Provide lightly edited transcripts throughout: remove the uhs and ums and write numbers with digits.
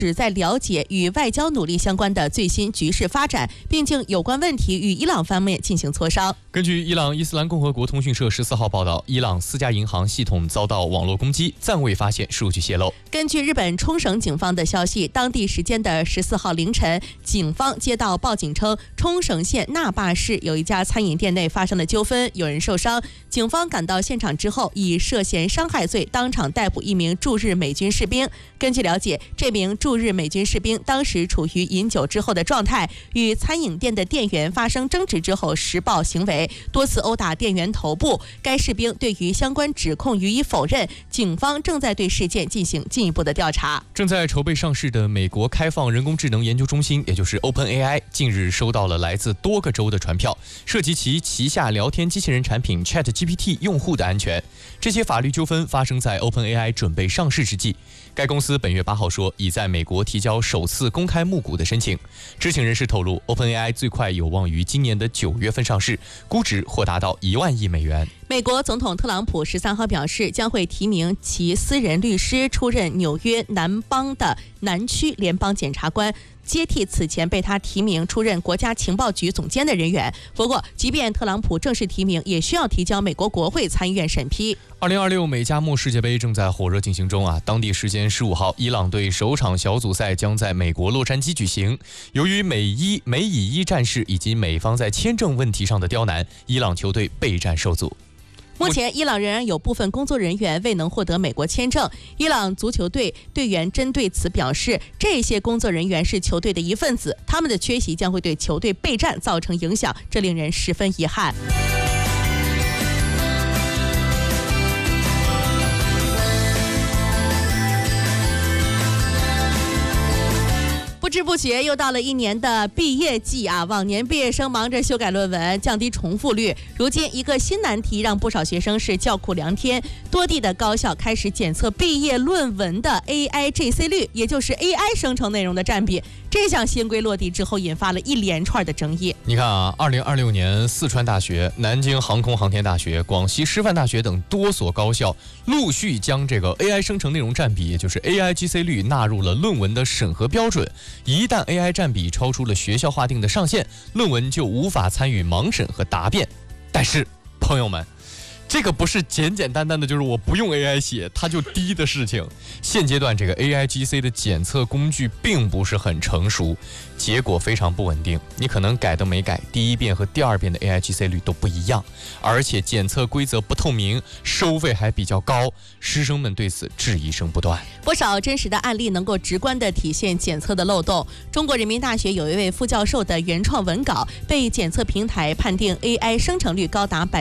旨在了解与外交努力相关的最新局势发展，并就有关问题与伊朗方面进行磋商。 根据伊朗伊斯兰共和国通讯社14号报道，伊朗4家银行系统遭到网络攻击，暂未发现数据泄露。 根据日本冲绳警方的消息，当地时间的14号凌晨，警方接到报警称，冲绳县那霸市有一家餐饮店内发生了纠纷，有人受伤。警方赶到现场之后，以涉嫌伤害罪当场逮捕一名驻日美军士兵。根据了解，这名驻日美军士兵当时处于饮酒之后的状态，与餐饮店的店员发生争执之后施暴行为，多次殴打店员头部。该士兵对于相关指控予以否认，警方正在对事件进行进一步的调查。 正在筹备上市的美国开放人工智能研究中心，也就是 OpenAI， 近日收到了来自多个州的传票，涉及其旗下聊天机器人产品 ChatGPT 用户的安全。这些法律纠纷发生在 OpenAI 准备上市之际。该公司本月8号说，已在美国提交首次公开募股的申请。知情人士透露 ，OpenAI 最快有望于今年的9月份上市，估值或达到1万亿美元。 美国总统特朗普13号表示，将会提名其私人律师出任纽约南邦的南区联邦检察官，接替此前被他提名出任国家情报局总监的人员。不过，即便特朗普正式提名，也需要提交美国国会参议院审批。 2026美加墨世界杯正在火热进行中啊！当地时间15号，伊朗队首场小组赛将在美国洛杉矶举行。由于美以伊战事以及美方在签证问题上的刁难，伊朗球队备战受阻。 目前，伊朗仍然有部分工作人员未能获得美国签证。伊朗足球队队员针对此表示，这些工作人员是球队的一份子，他们的缺席将会对球队备战造成影响，这令人十分遗憾。不知不觉又到了一年的毕业季啊！往年毕业生忙着修改论文，降低重复率。如今一个新难题让不少学生是叫苦连天。多地的高校开始检测毕业论文的 AIGC 率，也就是 AI 生成内容的占比。这项新规落地之后，引发了一连串的争议。 你看啊，2026年，四川大学、南京航空航天大学、广西师范大学等多所高校陆续将这个 AI 生成内容占比，也就是 AIGC 率纳入了论文的审核标准。一旦 AI 占比超出了学校划定的上限，论文就无法参与盲审和答辩。但是，朋友们，这个不是简简单单的就是我不用 AI 写它就低的事情。现阶段这个 AIGC 的检测工具并不是很成熟，结果非常不稳定。你可能改都没改，第一遍和第二遍的 AIGC 率都不一样，而且检测规则不透明，收费还比较高，师生们对此质疑声不断。 不少真实的案例能够直观地体现检测的漏洞。中国人民大学有一位副教授的原创文稿被检测平台判定 AI 生成率高达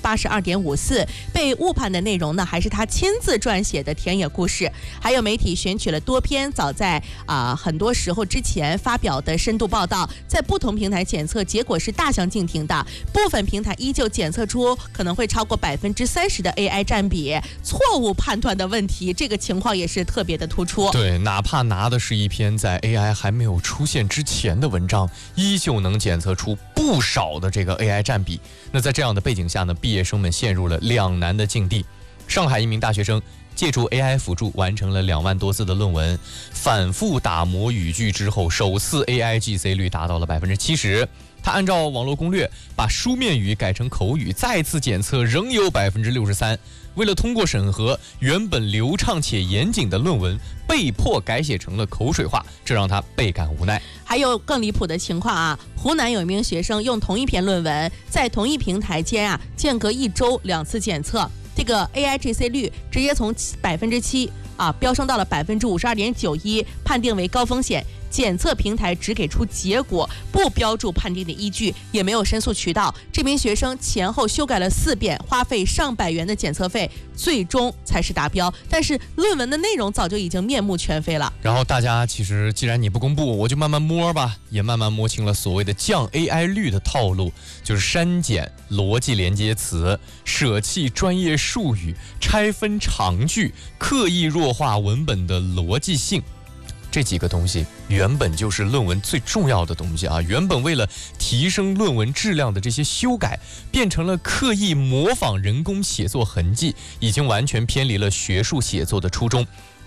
82.54%，被误判的内容呢还是他亲自撰写的田野故事。还有媒体选取了多篇早在很多时候之前发表的深度报道，在不同平台检测结果是大相径庭的，部分平台依旧检测出可能会超过30%的 AI 占比，错误判断的问题，这个情况也是特别的突出。 对，哪怕拿的是一篇在 AI 还没有出现之前的文章，依旧能检测出不少的这个 AI 占比。那在这样的背景下呢，毕业生们陷入了两难的境地。上海一名大学生借助 AI 辅助完成了2万多字的论文，反复打磨语句之后，首次 AIGC 率达到了70%。他按照网络攻略把书面语改成口语，再次检测仍有63%。为了通过审核，原本流畅且严谨的论文被迫改写成了口水话，这让他倍感无奈。 还有更离谱的情况啊！湖南有一名学生用同一篇论文，在同一平台间间隔1周2次检测，这个 AIGC 率直接从7%飙升到了52.91%，判定为高风险。检测平台只给出结果，不标注判定的依据，也没有申诉渠道。这名学生前后修改了4遍，花费上百元的检测费，最终才是达标。但是论文的内容早就已经面目全非了。 然后大家其实既然你不公布，我就慢慢摸吧，也慢慢摸清了所谓的降 AI 率的套路，就是删减逻辑连接词，舍弃专业术语，拆分长句，刻意弱化文本的逻辑性。这几个东西原本就是论文最重要的东西啊！原本为了提升论文质量的这些修改，变成了刻意模仿人工写作痕迹，已经完全偏离了学术写作的初衷。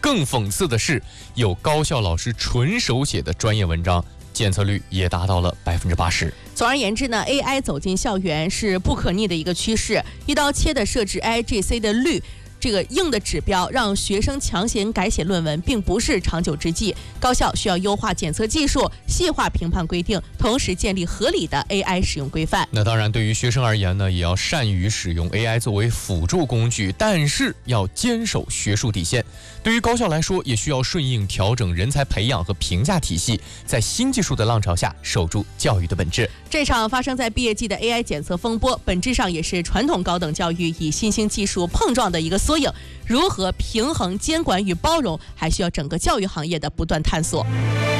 更讽刺的是，有高校老师纯手写的专业文章，检测率也达到了80%。 总而言之呢 ，AI 走进校园是不可逆的一个趋势，一刀切的设置 AIGC 的率。这个硬的指标让学生强行改写论文，并不是长久之计。高校需要优化检测技术，细化评判规定，同时建立合理的 AI 使用规范。 那当然，对于学生而言呢，也要善于使用 AI 作为辅助工具，但是要坚守学术底线。对于高校来说，也需要顺应调整人才培养和评价体系，在新技术的浪潮下守住教育的本质。 这场发生在毕业季的 AI 检测风波，本质上也是传统高等教育与新兴技术碰撞的一个缩影。如何平衡监管与包容，还需要整个教育行业的不断探索。